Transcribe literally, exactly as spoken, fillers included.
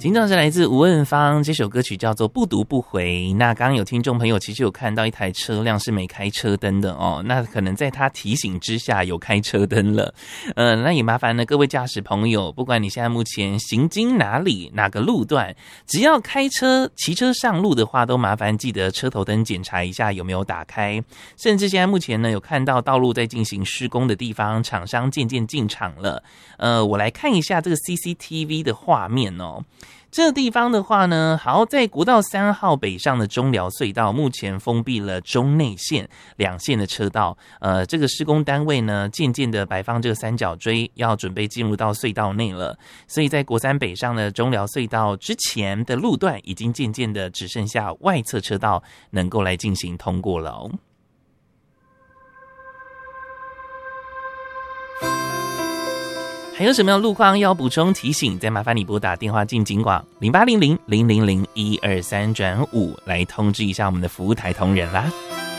今朝是来自吴汶芳，这首歌曲叫做不读不回。那刚刚有听众朋友其实有看到一台车辆是没开车灯的哦，那可能在他提醒之下有开车灯了。呃，那也麻烦呢各位驾驶朋友，不管你现在目前行经哪里哪个路段，只要开车骑车上路的话，都麻烦记得车头灯检查一下有没有打开。甚至现在目前呢有看到道路在进行施工的地方，厂商渐渐进场了。呃，我来看一下这个 C C T V 的画面哦。这个地方的话呢，好，在国道三号北上的中寮隧道，目前封闭了中内线两线的车道。呃，这个施工单位呢，渐渐的摆放这个三角锥，要准备进入到隧道内了。所以在国三北上的中寮隧道之前的路段，已经渐渐的只剩下外侧车道能够来进行通过了哦。还有什么样的路况要补充提醒？再麻烦你拨打电话进警广零八零零零零零一二三转五来通知一下我们的服务台同仁啦。